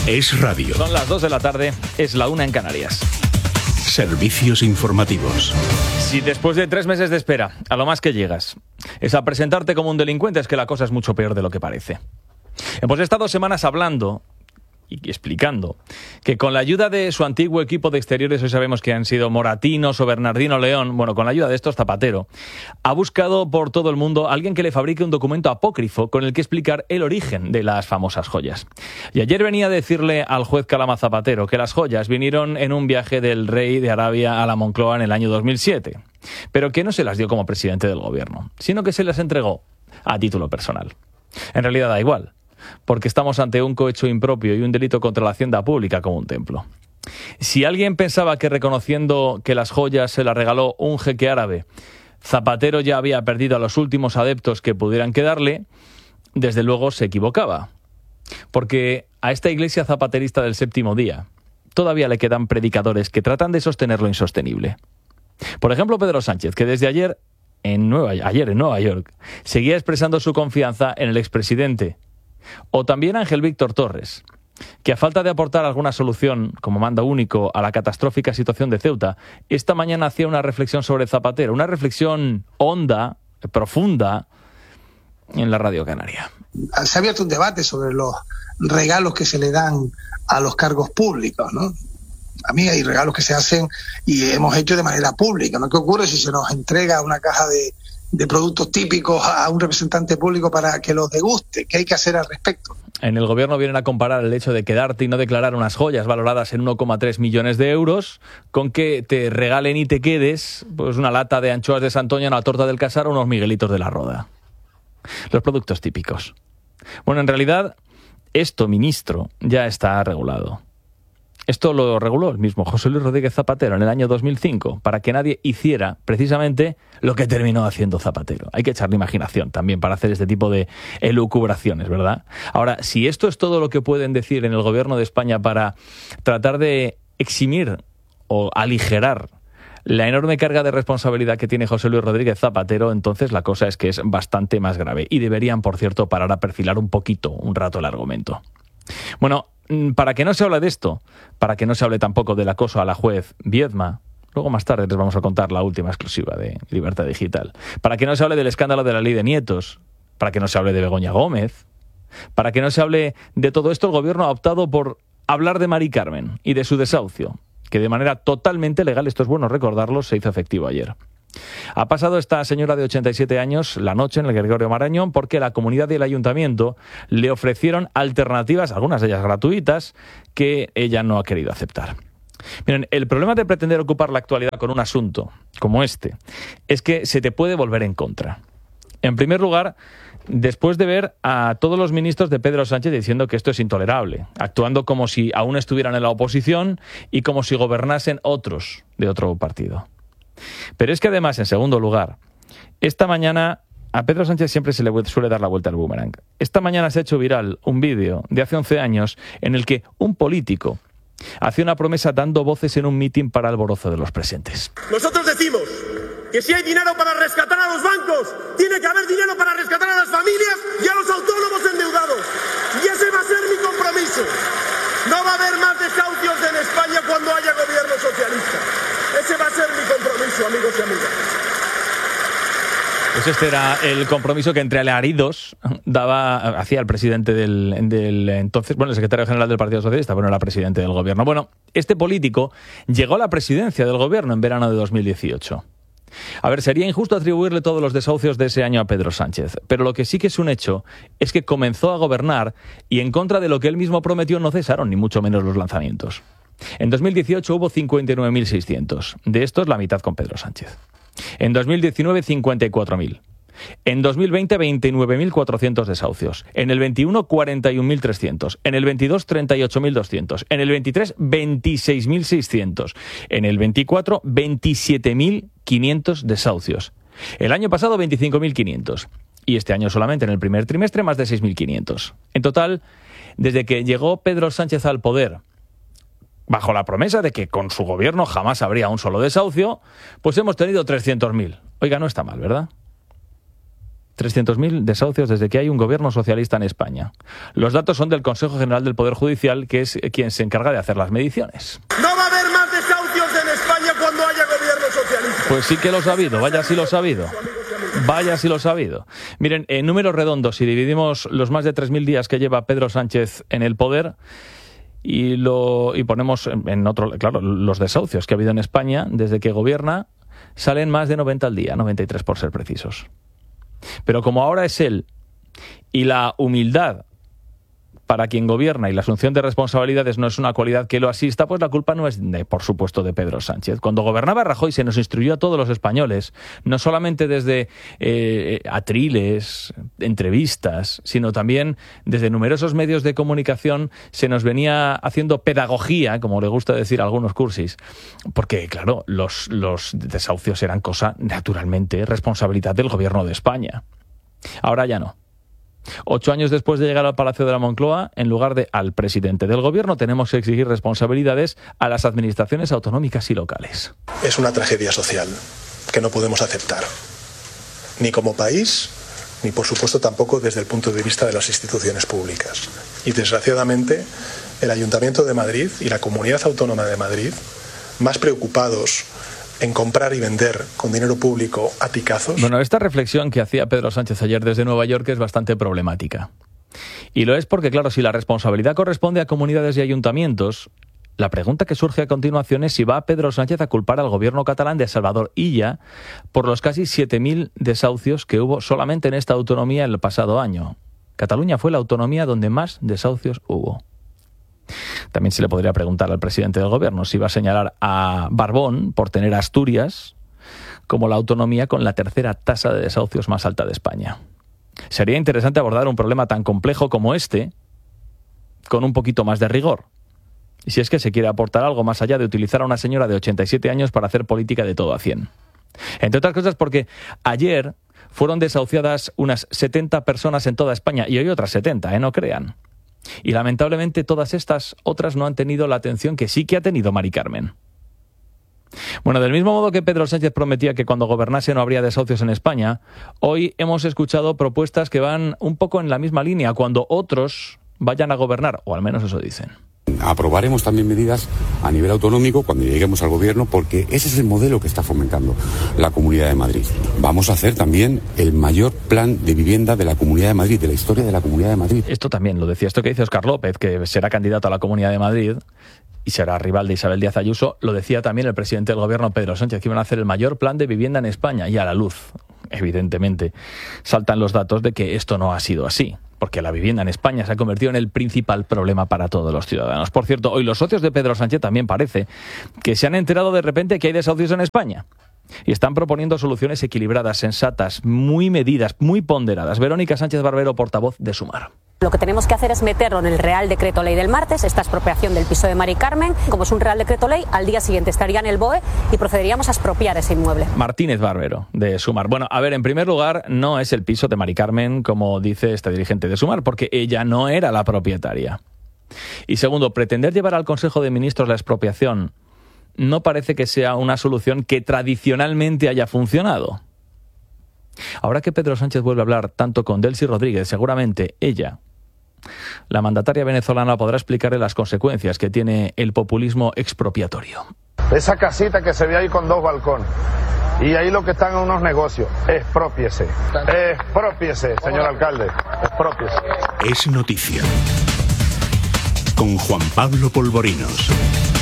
Es radio. Son las 2 de la tarde, es la 1 en Canarias. Servicios informativos. Si después de 3 meses de espera, a lo más que llegas, es a presentarte como un delincuente, es que la cosa es mucho peor de lo que parece. Hemos estado semanas hablando y explicando que con la ayuda de su antiguo equipo de exteriores, hoy sabemos que han sido Moratinos o Bernardino León, bueno, con la ayuda de estos Zapatero, ha buscado por todo el mundo a alguien que le fabrique un documento apócrifo con el que explicar el origen de las famosas joyas. Y ayer venía a decirle al juez Calama Zapatero que las joyas vinieron en un viaje del rey de Arabia a la Moncloa en el año 2007, pero que no se las dio como presidente del gobierno, sino que se las entregó a título personal. En realidad da igual, porque estamos ante un cohecho impropio y un delito contra la hacienda pública como un templo. Si alguien pensaba que reconociendo que las joyas se las regaló un jeque árabe, Zapatero ya había perdido a los últimos adeptos que pudieran quedarle, desde luego se equivocaba. Porque a esta iglesia zapaterista del séptimo día todavía le quedan predicadores que tratan de sostener lo insostenible. Por ejemplo, Pedro Sánchez, que desde ayer en Nueva York seguía expresando su confianza en el expresidente. O también Ángel Víctor Torres, que a falta de aportar alguna solución como mando único a la catastrófica situación de Ceuta, esta mañana hacía una reflexión sobre Zapatero, una reflexión honda, profunda, en la Radio Canaria. Se ha abierto un debate sobre los regalos que se le dan a los cargos públicos, ¿no? A mí hay regalos que se hacen y hemos hecho de manera pública, ¿no? ¿Qué ocurre si se nos entrega una caja de productos típicos a un representante público para que los deguste? ¿Qué hay que hacer al respecto? En el gobierno vienen a comparar el hecho de quedarte y no declarar unas joyas valoradas en 1,3 millones de euros con que te regalen y te quedes pues una lata de anchoas de Santoña, una torta del Casar o unos miguelitos de la Roda. Los productos típicos. Bueno, en realidad, esto, ministro, ya está regulado. Esto lo reguló el mismo José Luis Rodríguez Zapatero en el año 2005 para que nadie hiciera precisamente lo que terminó haciendo Zapatero. Hay que echarle imaginación también para hacer este tipo de elucubraciones, ¿verdad? Ahora, si esto es todo lo que pueden decir en el gobierno de España para tratar de eximir o aligerar la enorme carga de responsabilidad que tiene José Luis Rodríguez Zapatero, entonces la cosa es que es bastante más grave. Y deberían, por cierto, parar a perfilar un rato el argumento. Bueno, para que no se hable de esto, para que no se hable tampoco del acoso a la juez Viedma, luego más tarde les vamos a contar la última exclusiva de Libertad Digital, para que no se hable del escándalo de la ley de nietos, para que no se hable de Begoña Gómez, para que no se hable de todo esto, el gobierno ha optado por hablar de Mari Carmen y de su desahucio, que de manera totalmente legal, esto es bueno recordarlo, se hizo efectivo ayer. Ha pasado esta señora de 87 años la noche en el Gregorio Marañón porque la comunidad y el ayuntamiento le ofrecieron alternativas, algunas de ellas gratuitas, que ella no ha querido aceptar. Miren, el problema de pretender ocupar la actualidad con un asunto como este es que se te puede volver en contra. En primer lugar, después de ver a todos los ministros de Pedro Sánchez diciendo que esto es intolerable, actuando como si aún estuvieran en la oposición y como si gobernasen otros de otro partido. Pero es que además, en segundo lugar, esta mañana a Pedro Sánchez siempre se le suele dar la vuelta al boomerang. Esta mañana se ha hecho viral un vídeo de hace 11 años en el que un político hace una promesa dando voces en un mitin para alborozo de los presentes. Nosotros decimos que si hay dinero para rescatar a los bancos, tiene que haber dinero para rescatar a las familias y a los autónomos endeudados. Y ese va a ser mi compromiso. No va a haber más desahucios en España cuando haya gobierno socialista. Ese va a ser mi compromiso, amigos y amigas. Pues este era el compromiso que entre alaridos hacía el presidente del entonces, el secretario general del Partido Socialista, bueno, era presidente del gobierno. Bueno, este político llegó a la presidencia del gobierno en verano de 2018. A ver, sería injusto atribuirle todos los desahucios de ese año a Pedro Sánchez, pero lo que sí que es un hecho es que comenzó a gobernar y en contra de lo que él mismo prometió no cesaron ni mucho menos los lanzamientos. En 2018 hubo 59.600, de estos la mitad con Pedro Sánchez. En 2019 54.000. En 2020 29.400 desahucios. En el 21 41.300. En el 22 38.200. En el 23 26.600. En el 24 27.500 desahucios. El año pasado 25.500. Y este año solamente en el primer trimestre más de 6.500. En total, desde que llegó Pedro Sánchez al poder, bajo la promesa de que con su gobierno jamás habría un solo desahucio, pues hemos tenido 300.000. Oiga, no está mal, ¿verdad? 300.000 desahucios desde que hay un gobierno socialista en España. Los datos son del Consejo General del Poder Judicial, que es quien se encarga de hacer las mediciones. No va a haber más desahucios en España cuando haya gobierno socialista. Pues sí que lo ha sabido, vaya si lo ha sabido. Vaya si lo ha sabido. Miren, en números redondos, si dividimos los más de 3.000 días que lleva Pedro Sánchez en el poder y ponemos en otro, claro, los desahucios que ha habido en España desde que gobierna, salen más de 90 al día, 93 por ser precisos. Pero como ahora es él y la humildad para quien gobierna y la asunción de responsabilidades no es una cualidad que lo asista, pues la culpa no es, por supuesto, de Pedro Sánchez. Cuando gobernaba Rajoy se nos instruyó a todos los españoles, no solamente desde atriles, entrevistas, sino también desde numerosos medios de comunicación se nos venía haciendo pedagogía, como le gusta decir a algunos cursis, porque, claro, los desahucios eran cosa, naturalmente, responsabilidad del gobierno de España. Ahora ya no. 8 años después de llegar al Palacio de la Moncloa, en lugar de al presidente del gobierno, tenemos que exigir responsabilidades a las administraciones autonómicas y locales. Es una tragedia social que no podemos aceptar, ni como país, ni por supuesto tampoco desde el punto de vista de las instituciones públicas. Y desgraciadamente, el Ayuntamiento de Madrid y la Comunidad Autónoma de Madrid, más preocupados en comprar y vender con dinero público a picazos. Bueno, esta reflexión que hacía Pedro Sánchez ayer desde Nueva York es bastante problemática. Y lo es porque, claro, si la responsabilidad corresponde a comunidades y ayuntamientos, la pregunta que surge a continuación es si va Pedro Sánchez a culpar al gobierno catalán de Salvador Illa por los casi 7.000 desahucios que hubo solamente en esta autonomía el pasado año. Cataluña fue la autonomía donde más desahucios hubo. También se le podría preguntar al presidente del gobierno si va a señalar a Barbón por tener a Asturias como la autonomía con la tercera tasa de desahucios más alta de España. Sería interesante abordar un problema tan complejo como este con un poquito más de rigor. Y si es que se quiere aportar algo más allá de utilizar a una señora de 87 años para hacer política de todo a 100. Entre otras cosas porque ayer fueron desahuciadas unas 70 personas en toda España y hoy otras 70, no crean. Y lamentablemente todas estas otras no han tenido la atención que sí que ha tenido Mari Carmen. Bueno, del mismo modo que Pedro Sánchez prometía que cuando gobernase no habría desahucios en España, hoy hemos escuchado propuestas que van un poco en la misma línea cuando otros vayan a gobernar, o al menos eso dicen. Aprobaremos también medidas a nivel autonómico cuando lleguemos al gobierno, porque ese es el modelo que está fomentando la Comunidad de Madrid. Vamos a hacer también el mayor plan de vivienda de la Comunidad de Madrid, de la historia de la Comunidad de Madrid. Esto también lo decía, esto que dice Óscar López, que será candidato a la Comunidad de Madrid y será rival de Isabel Díaz Ayuso. Lo decía también el presidente del gobierno, Pedro Sánchez, que iban a hacer el mayor plan de vivienda en España, y a la luz, evidentemente, saltan los datos de que esto no ha sido así, porque la vivienda en España se ha convertido en el principal problema para todos los ciudadanos. Por cierto, hoy los socios de Pedro Sánchez también parece que se han enterado de repente que hay desahucios en España y están proponiendo soluciones equilibradas, sensatas, muy medidas, muy ponderadas. Verónica Sánchez Barbero, portavoz de Sumar. Lo que tenemos que hacer es meterlo en el Real Decreto Ley del martes, esta expropiación del piso de Mari Carmen. Como es un Real Decreto Ley, al día siguiente estaría en el BOE y procederíamos a expropiar ese inmueble. Martínez Barbero, de Sumar. Bueno, a ver, en primer lugar, no es el piso de Mari Carmen, como dice este dirigente de Sumar, porque ella no era la propietaria. Y segundo, pretender llevar al Consejo de Ministros la expropiación no parece que sea una solución que tradicionalmente haya funcionado. Ahora que Pedro Sánchez vuelve a hablar tanto con Delcy Rodríguez, seguramente ella, la mandataria venezolana, podrá explicarle las consecuencias que tiene el populismo expropiatorio. Esa casita que se ve ahí con 2 balcones, y ahí lo que están en unos negocios, exprópiese, señor alcalde, exprópiese. Es noticia. Con Juan Pablo Polvorinos.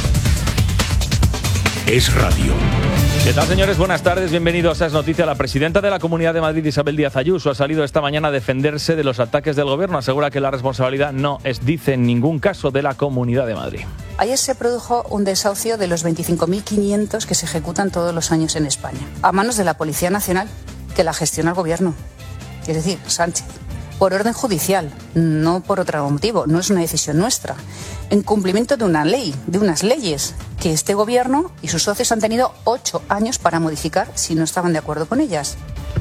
Es radio. ¿Qué tal, señores? Buenas tardes, bienvenidos a Es Noticia. La presidenta de la Comunidad de Madrid, Isabel Díaz Ayuso, ha salido esta mañana a defenderse de los ataques del gobierno. Asegura que la responsabilidad no es, dice, en ningún caso de la Comunidad de Madrid. Ayer se produjo un desahucio de los 25.500 que se ejecutan todos los años en España, a manos de la Policía Nacional, que la gestiona el gobierno, es decir, Sánchez. Por orden judicial, no por otro motivo, no es una decisión nuestra. En cumplimiento de una ley, de unas leyes que este gobierno y sus socios han tenido 8 años para modificar si no estaban de acuerdo con ellas.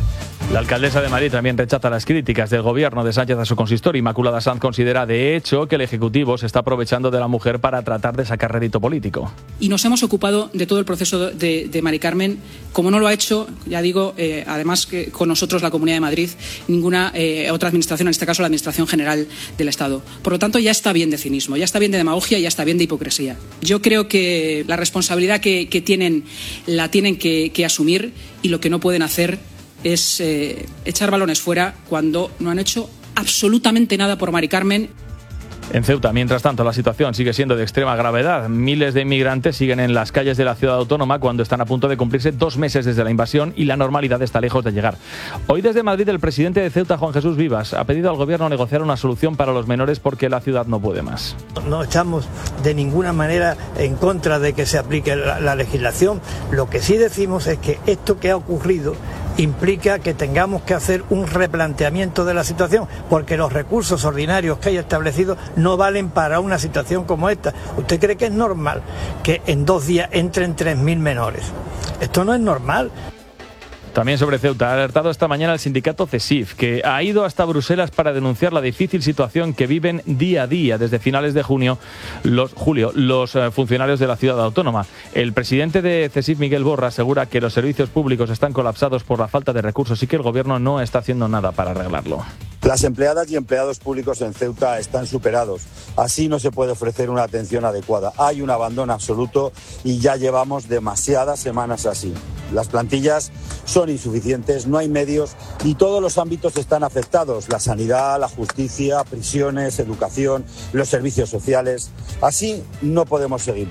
La alcaldesa de Madrid también rechaza las críticas del gobierno de Sánchez a su consistor. Inmaculada Sanz considera, de hecho, que el Ejecutivo se está aprovechando de la mujer para tratar de sacar rédito político. Y nos hemos ocupado de todo el proceso de Mari Carmen, como no lo ha hecho, ya digo, además que con nosotros la Comunidad de Madrid, ninguna otra administración, en este caso la Administración General del Estado. Por lo tanto, ya está bien de cinismo, ya está bien de demagogia, ya está bien de hipocresía. Yo creo que la responsabilidad que tienen, la tienen que asumir, y lo que no pueden hacer es echar balones fuera cuando no han hecho absolutamente nada por Mari Carmen. En Ceuta, mientras tanto, la situación sigue siendo de extrema gravedad. Miles de inmigrantes siguen en las calles de la ciudad autónoma cuando están a punto de cumplirse 2 meses desde la invasión y la normalidad está lejos de llegar. Hoy desde Madrid, el presidente de Ceuta, Juan Jesús Vivas, ha pedido al gobierno negociar una solución para los menores porque la ciudad no puede más. No estamos de ninguna manera en contra de que se aplique la legislación. Lo que sí decimos es que esto que ha ocurrido implica que tengamos que hacer un replanteamiento de la situación, porque los recursos ordinarios que hay establecidos no valen para una situación como esta. ¿Usted cree que es normal que en 2 días entren 3.000 menores? Esto no es normal. También sobre Ceuta ha alertado esta mañana el sindicato CESIF, que ha ido hasta Bruselas para denunciar la difícil situación que viven día a día desde finales de julio los funcionarios de la ciudad autónoma. El presidente de CESIF, Miguel Borra, asegura que los servicios públicos están colapsados por la falta de recursos y que el gobierno no está haciendo nada para arreglarlo. Las empleadas y empleados públicos en Ceuta están superados. Así no se puede ofrecer una atención adecuada. Hay un abandono absoluto y ya llevamos demasiadas semanas así. Las plantillas son insuficientes, no hay medios y todos los ámbitos están afectados. La sanidad, la justicia, prisiones, educación, los servicios sociales. Así no podemos seguir.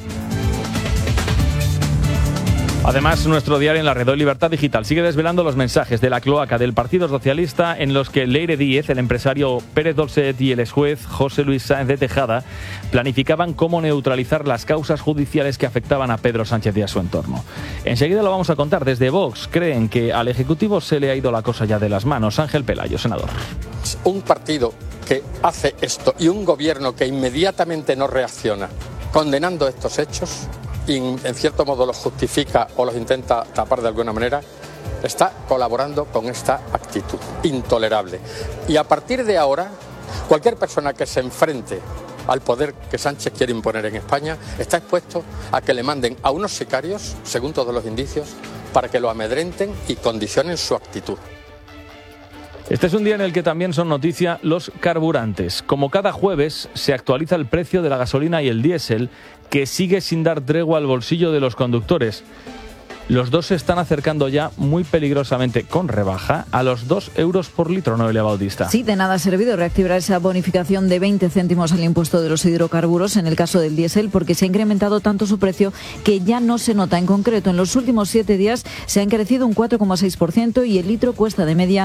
Además, nuestro diario En la Red, Libertad Digital, sigue desvelando los mensajes de la cloaca del Partido Socialista en los que Leire Díez, el empresario Pérez Dolcet y el exjuez José Luis Sáenz de Tejada planificaban cómo neutralizar las causas judiciales que afectaban a Pedro Sánchez y a su entorno. Enseguida lo vamos a contar. Desde Vox creen que al Ejecutivo se le ha ido la cosa ya de las manos. Ángel Pelayo, senador. Un partido que hace esto y un gobierno que inmediatamente no reacciona condenando estos hechos y en cierto modo los justifica o los intenta tapar de alguna manera, está colaborando con esta actitud intolerable. Y a partir de ahora, cualquier persona que se enfrente al poder que Sánchez quiere imponer en España está expuesto a que le manden a unos sicarios, según todos los indicios, para que lo amedrenten y condicionen su actitud. Este es un día en el que también son noticia los carburantes. Como cada jueves se actualiza el precio de la gasolina y el diésel, que sigue sin dar tregua al bolsillo de los conductores. Los dos se están acercando ya muy peligrosamente, con rebaja, a los 2 euros por litro, Noelia Bautista. Sí, de nada ha servido reactivar esa bonificación de 20 céntimos al impuesto de los hidrocarburos en el caso del diésel, porque se ha incrementado tanto su precio que ya no se nota. En concreto, en los últimos 7 días se ha encarecido un 4,6% y el litro cuesta de media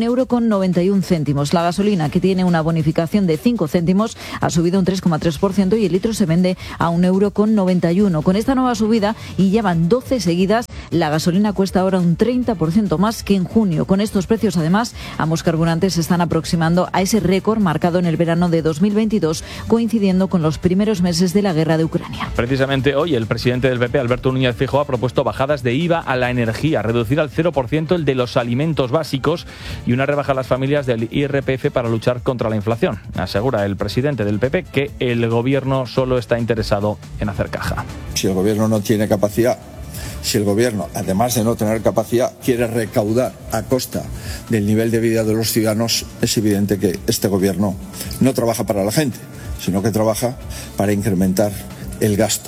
1,91 €. La gasolina, que tiene una bonificación de 5 céntimos, ha subido un 3,3% y el litro se vende a 1,91 €. Con esta nueva subida, y llevan 12 seguidas, la gasolina cuesta ahora un 30% más que en junio. Con estos precios, además, ambos carburantes se están aproximando a ese récord marcado en el verano de 2022, coincidiendo con los primeros meses de la guerra de Ucrania. Precisamente hoy, el presidente del PP, Alberto Núñez Feijóo, ha propuesto bajadas de IVA a la energía, reducir al 0% el de los alimentos básicos y una rebaja a las familias del IRPF para luchar contra la inflación. Asegura el presidente del PP que el gobierno solo está interesado en hacer caja. Si el gobierno no tiene capacidad, si el gobierno, además de no tener capacidad, quiere recaudar a costa del nivel de vida de los ciudadanos, es evidente que este gobierno no trabaja para la gente, sino que trabaja para incrementar el gasto.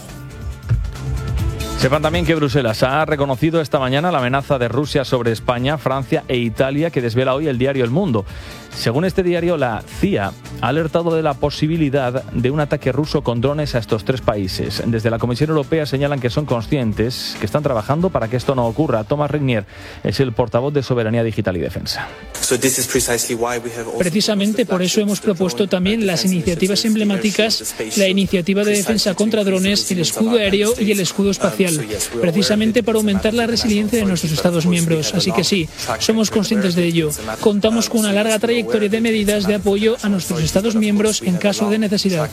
Sepan también que Bruselas ha reconocido esta mañana la amenaza de Rusia sobre España, Francia e Italia, que desvela hoy el diario El Mundo. Según este diario, la CIA ha alertado de la posibilidad de un ataque ruso con drones a estos 3 países. Desde la Comisión Europea señalan que son conscientes, que están trabajando para que esto no ocurra. Tomás Regnier es el portavoz de Soberanía Digital y Defensa. Precisamente por eso hemos propuesto también las iniciativas emblemáticas, la iniciativa de defensa contra drones, el escudo aéreo y el escudo espacial, precisamente para aumentar la resiliencia de nuestros Estados miembros. Así que sí, somos conscientes de ello. Contamos con una larga trayectoria de medidas de apoyo a nuestros Estados miembros en caso de necesidad.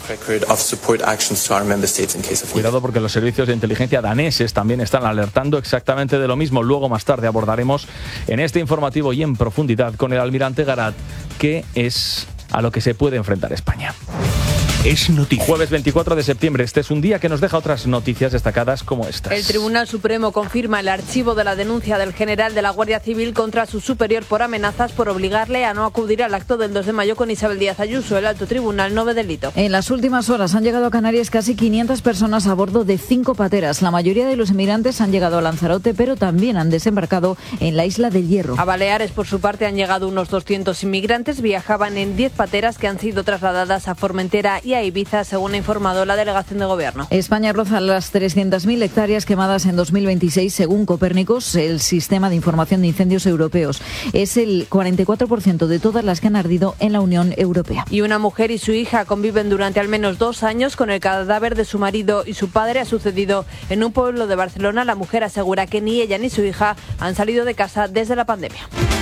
Cuidado, porque los servicios de inteligencia daneses también están alertando exactamente de lo mismo. Luego, más tarde, abordaremos en este informativo y en profundidad con el almirante Garat qué es a lo que se puede enfrentar España. Es noticia. Jueves 24 de septiembre. Este es un día que nos deja otras noticias destacadas como estas. El Tribunal Supremo confirma el archivo de la denuncia del general de la Guardia Civil contra su superior por amenazas por obligarle a no acudir al acto del 2 de mayo con Isabel Díaz Ayuso. El alto tribunal no ve delito. En las últimas horas han llegado a Canarias casi 500 personas a bordo de 5 pateras. La mayoría de los inmigrantes han llegado a Lanzarote, pero también han desembarcado en la isla del Hierro. A Baleares, por su parte, han llegado unos 200 inmigrantes. Viajaban en 10 pateras que han sido trasladadas a Formentera y a Ibiza, según ha informado la delegación de gobierno. España roza las 300.000 hectáreas quemadas en 2026, según Copérnicos, el sistema de información de incendios europeos. Es el 44% de todas las que han ardido en la Unión Europea. Y una mujer y su hija conviven durante al menos 2 años con el cadáver de su marido y su padre. Ha sucedido en un pueblo de Barcelona. La mujer asegura que ni ella ni su hija han salido de casa desde la pandemia.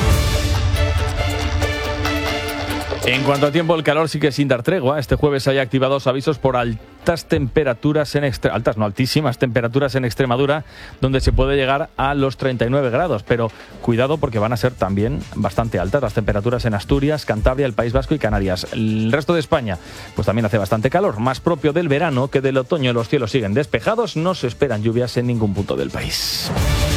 En cuanto a tiempo, el calor sigue sin dar tregua. Este jueves hay activados avisos por altísimas temperaturas en Extremadura, donde se puede llegar a los 39 grados. Pero cuidado, porque van a ser también bastante altas las temperaturas en Asturias, Cantabria, el País Vasco y Canarias. El resto de España, pues también hace bastante calor, más propio del verano que del otoño. Los cielos siguen despejados, no se esperan lluvias en ningún punto del país.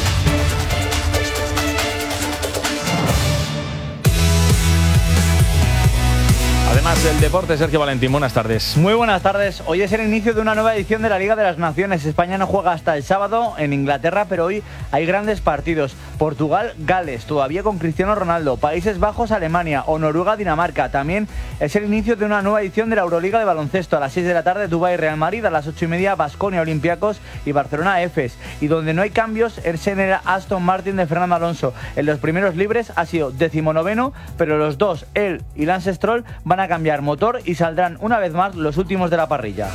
Además, el deporte, Sergio Valentín, buenas tardes. Muy buenas tardes. Hoy es el inicio de una nueva edición de la Liga de las Naciones. España no juega hasta el sábado en Inglaterra, pero hoy hay grandes partidos. Portugal, Gales, todavía con Cristiano Ronaldo. Países Bajos, Alemania o Noruega, Dinamarca. También es el inicio de una nueva edición de la Euroliga de baloncesto. A las 6 de la tarde, Dubái, Real Madrid. A las 8:30, Baskonia, Olympiacos y Barcelona, Efes. Y donde no hay cambios es en el Aston Martin de Fernando Alonso. En los primeros libres ha sido 19º, pero los dos, él y Lance Stroll, van a cambiar motor y saldrán una vez más los últimos de la parrilla.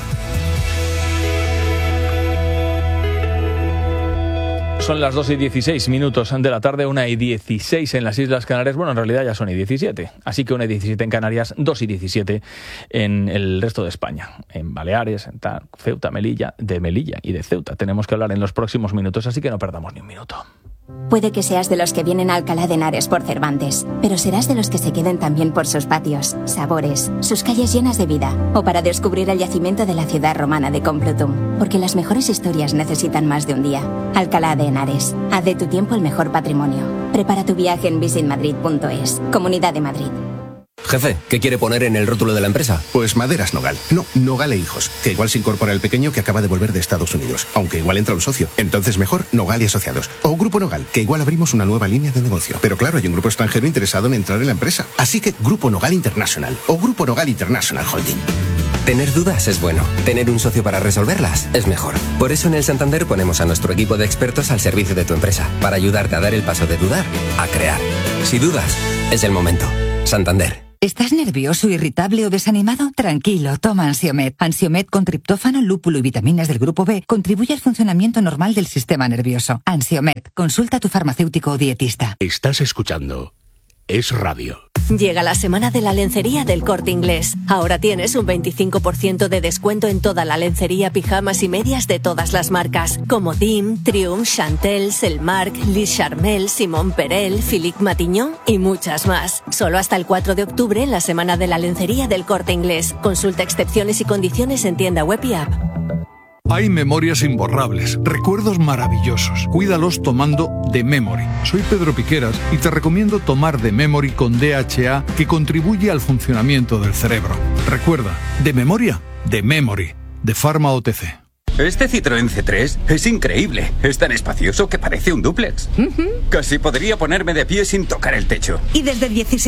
Son las 2:16 de la tarde, 1:16 en las Islas Canarias. Bueno, en realidad ya son 1:17. Así que 1:17 en Canarias, 2:17 en el resto de España. En Baleares, en Ceuta, Melilla y de Ceuta. Tenemos que hablar en los próximos minutos, así que no perdamos ni un minuto. Puede que seas de los que vienen a Alcalá de Henares por Cervantes, pero serás de los que se queden también por sus patios, sabores, sus calles llenas de vida, o para descubrir el yacimiento de la ciudad romana de Complutum, porque las mejores historias necesitan más de un día. Alcalá de Henares, haz de tu tiempo el mejor patrimonio. Prepara tu viaje en visitmadrid.es, Comunidad de Madrid. Jefe, ¿qué quiere poner en el rótulo de la empresa? Pues Maderas Nogal. No, Nogal e Hijos. Que igual se incorpora el pequeño que acaba de volver de Estados Unidos. Aunque igual entra un socio. Entonces mejor Nogal y Asociados. O Grupo Nogal, que igual abrimos una nueva línea de negocio. Pero claro, hay un grupo extranjero interesado en entrar en la empresa. Así que Grupo Nogal International. O Grupo Nogal International Holding. Tener dudas es bueno. Tener un socio para resolverlas es mejor. Por eso en el Santander ponemos a nuestro equipo de expertos al servicio de tu empresa. Para ayudarte a dar el paso de dudar a crear. Si dudas, es el momento. Santander. ¿Estás nervioso, irritable o desanimado? Tranquilo, toma Ansiomed. Ansiomed con triptófano, lúpulo y vitaminas del grupo B contribuye al funcionamiento normal del sistema nervioso. Ansiomed, consulta a tu farmacéutico o dietista. Estás escuchando Es Radio. Llega la semana de la lencería del Corte Inglés. Ahora tienes un 25% de descuento en toda la lencería, pijamas y medias de todas las marcas, como Dim, Triumph, Chantel, Selmark, Lis Charmel, Simon Perel, Philippe Matignon y muchas más. Solo hasta el 4 de octubre en la semana de la lencería del Corte Inglés. Consulta excepciones y condiciones en tienda web y app. Hay memorias imborrables, recuerdos maravillosos. Cuídalos tomando The Memory. Soy Pedro Piqueras y te recomiendo tomar The Memory con DHA, que contribuye al funcionamiento del cerebro. Recuerda, de memoria, The Memory, de Pharma OTC. Este Citroën C3 es increíble. Es tan espacioso que parece un dúplex. Casi podría ponerme de pie sin tocar el techo. Y desde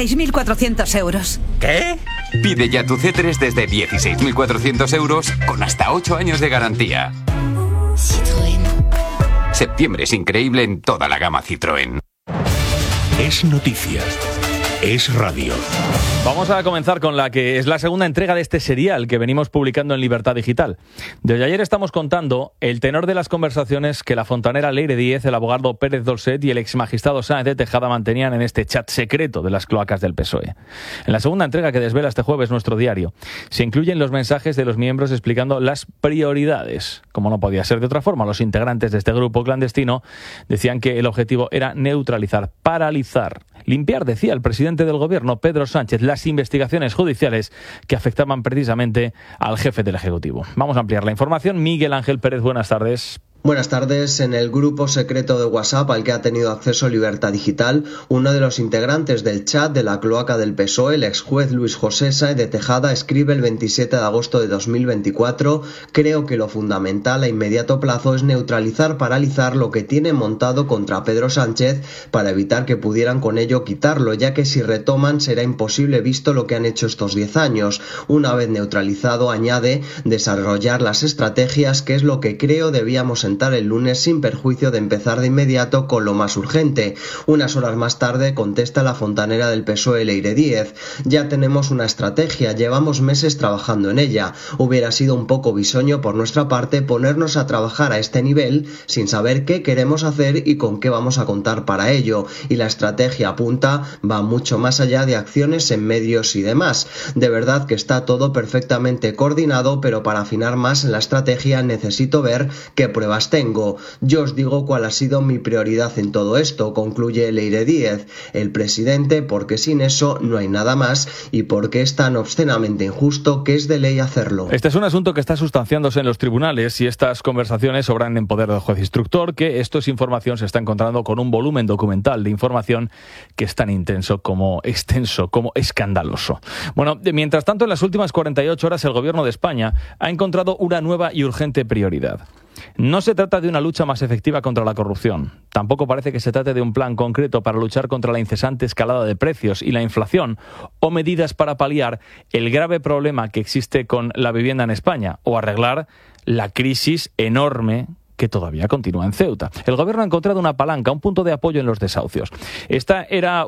16.400 euros. ¿Qué? Pide ya tu C3 desde 16.400 euros con hasta 8 años de garantía. Citroën. Septiembre es increíble en toda la gama Citroën. Es noticia. Es radio. Vamos a comenzar con la que es la segunda entrega de este serial que venimos publicando en Libertad Digital. Desde ayer estamos contando el tenor de las conversaciones que la fontanera Leire Díez, el abogado Pérez Dolcet y el exmagistrado Sáenz de Tejada mantenían en este chat secreto de las cloacas del PSOE. En la segunda entrega que desvela este jueves nuestro diario, se incluyen los mensajes de los miembros explicando las prioridades. Como no podía ser de otra forma, los integrantes de este grupo clandestino decían que el objetivo era neutralizar, paralizar, limpiar, decía el presidente del gobierno, Pedro Sánchez, las investigaciones judiciales que afectaban precisamente al jefe del Ejecutivo. Vamos a ampliar la información. Miguel Ángel Pérez, buenas tardes. Buenas tardes. En el grupo secreto de WhatsApp al que ha tenido acceso Libertad Digital, uno de los integrantes del chat de la cloaca del PSOE, el exjuez Luis José Sáenz de Tejada, escribe el 27 de agosto de 2024: creo que lo fundamental a inmediato plazo es neutralizar, paralizar lo que tiene montado contra Pedro Sánchez para evitar que pudieran con ello quitarlo, ya que si retoman será imposible visto lo que han hecho estos 10 años. Una vez neutralizado, añade, desarrollar las estrategias, que es lo que creo debíamos el lunes sin perjuicio de empezar de inmediato con lo más urgente. Unas horas más tarde contesta la fontanera del PSOE Leire Díez: ya tenemos una estrategia, llevamos meses trabajando en ella. Hubiera sido un poco bisoño por nuestra parte ponernos a trabajar a este nivel sin saber qué queremos hacer y con qué vamos a contar para ello. Y la estrategia apunta va mucho más allá de acciones en medios y demás. De verdad que está todo perfectamente coordinado, pero para afinar más en la estrategia necesito ver qué pruebas tengo. Yo os digo cuál ha sido mi prioridad en todo esto, concluye Leire Díez: el presidente, porque sin eso no hay nada más y porque es tan obscenamente injusto que es de ley hacerlo. Este es un asunto que está sustanciándose en los tribunales y estas conversaciones sobran en poder del juez instructor, que esto es información, se está encontrando con un volumen documental de información que es tan intenso como extenso, como escandaloso. Bueno, mientras tanto, en las últimas 48 horas el gobierno de España ha encontrado una nueva y urgente prioridad. No se trata de una lucha más efectiva contra la corrupción. Tampoco parece que se trate de un plan concreto para luchar contra la incesante escalada de precios y la inflación, o medidas para paliar el grave problema que existe con la vivienda en España, o arreglar la crisis enorme que todavía continúa en Ceuta. El gobierno ha encontrado una palanca, un punto de apoyo en los desahucios. Este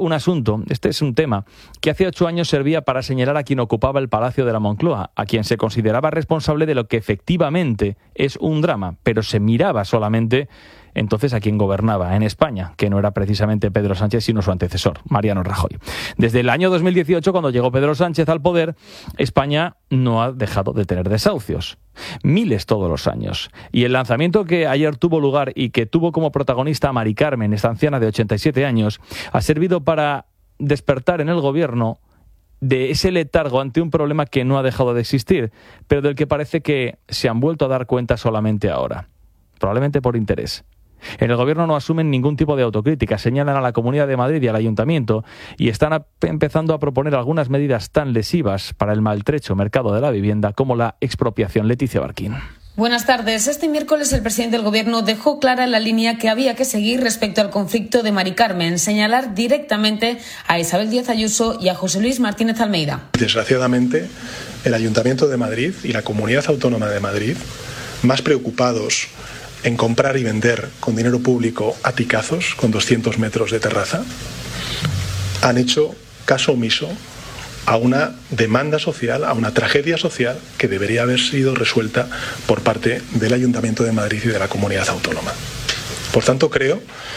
es un tema que hace 8 años servía para señalar a quien ocupaba el Palacio de la Moncloa, a quien se consideraba responsable de lo que efectivamente es un drama, pero se miraba solamente entonces a quien gobernaba en España, que no era precisamente Pedro Sánchez, sino su antecesor, Mariano Rajoy. Desde el año 2018, cuando llegó Pedro Sánchez al poder, España no ha dejado de tener desahucios. Miles todos los años. Y el lanzamiento que ayer tuvo lugar y que tuvo como protagonista a Mari Carmen, esta anciana de 87 años, ha servido para despertar en el gobierno de ese letargo ante un problema que no ha dejado de existir, pero del que parece que se han vuelto a dar cuenta solamente ahora. Probablemente por interés. En el gobierno no asumen ningún tipo de autocrítica, señalan a la Comunidad de Madrid y al Ayuntamiento y están empezando a proponer algunas medidas tan lesivas para el maltrecho mercado de la vivienda como la expropiación. Leticia Barquín. Buenas tardes. Este miércoles el presidente del Gobierno dejó clara la línea que había que seguir respecto al conflicto de Mari Carmen, señalar directamente a Isabel Díaz Ayuso y a José Luis Martínez Almeida. Desgraciadamente, el Ayuntamiento de Madrid y la Comunidad Autónoma de Madrid, más preocupados en comprar y vender con dinero público aticazos con 200 metros de terraza, han hecho caso omiso a una demanda social, a una tragedia social que debería haber sido resuelta por parte del Ayuntamiento de Madrid y de la Comunidad Autónoma. Por tanto, creo